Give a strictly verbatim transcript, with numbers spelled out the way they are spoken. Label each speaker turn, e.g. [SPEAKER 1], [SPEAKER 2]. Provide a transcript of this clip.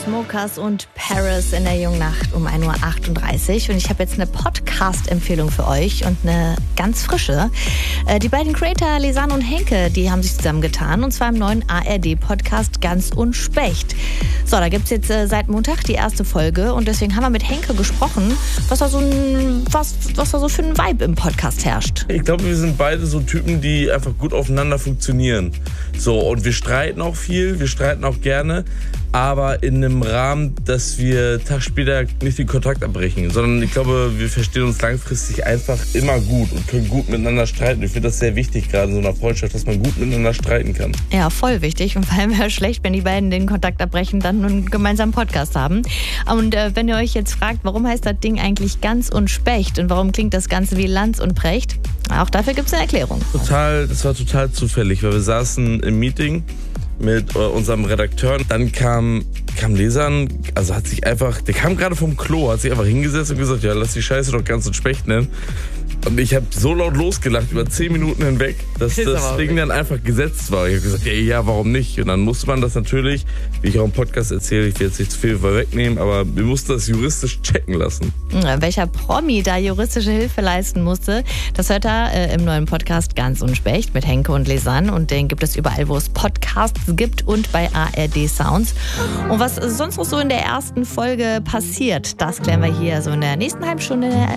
[SPEAKER 1] Smokers und Paris in der jungen Nacht um ein Uhr achtunddreißig. Und ich habe jetzt eine Podcast-Empfehlung für euch und eine ganz frische. Die beiden Creator Lisanne und Henke, die haben sich zusammengetan, und zwar im neuen A R D-Podcast Ganz und Specht. So, da gibt es jetzt äh, seit Montag die erste Folge, und deswegen haben wir mit Henke gesprochen, was da so, ein, was, was da so für ein Vibe im Podcast herrscht.
[SPEAKER 2] Ich glaube, wir sind beide so Typen, die einfach gut aufeinander funktionieren. So, und wir streiten auch viel, wir streiten auch gerne, aber in einem Rahmen, dass wir einen Tag später nicht den Kontakt abbrechen, sondern ich glaube, wir verstehen uns langfristig einfach immer gut und können gut miteinander streiten. Ich finde das sehr wichtig, gerade in so einer Freundschaft, dass man gut miteinander streiten kann.
[SPEAKER 1] Ja, voll wichtig, und vor allem wäre schlecht, wenn die beiden den Kontakt abbrechen, dann einen gemeinsamen Podcast haben. Und äh, wenn ihr euch jetzt fragt, warum heißt das Ding eigentlich Ganz und Specht und warum klingt das Ganze wie Lanz und Precht, auch dafür gibt es eine Erklärung.
[SPEAKER 2] Total, das war total zufällig, weil wir saßen im Meeting mit äh, unserem Redakteur. Dann kam, kam Lisanne, also hat sich einfach, der kam gerade vom Klo, hat sich einfach hingesetzt und gesagt, ja, lass die Scheiße doch Ganz und Specht nennen. Und ich habe so laut losgelacht über zehn Minuten hinweg, dass das, das Ding dann einfach gesetzt war. Ich habe gesagt, ja, ja, warum nicht? Und dann musste man das natürlich, wie ich auch im Podcast erzähle, ich will jetzt nicht zu viel vorwegnehmen, aber wir mussten das juristisch checken lassen.
[SPEAKER 1] Welcher Promi da juristische Hilfe leisten musste, das hört er äh, im neuen Podcast Ganz und Specht mit Henke und Lisanne, und den gibt es überall, wo es Podcasts gibt, und bei A R D Sounds. Und was sonst noch so in der ersten Folge passiert, das klären wir hier so in der nächsten halben Stunde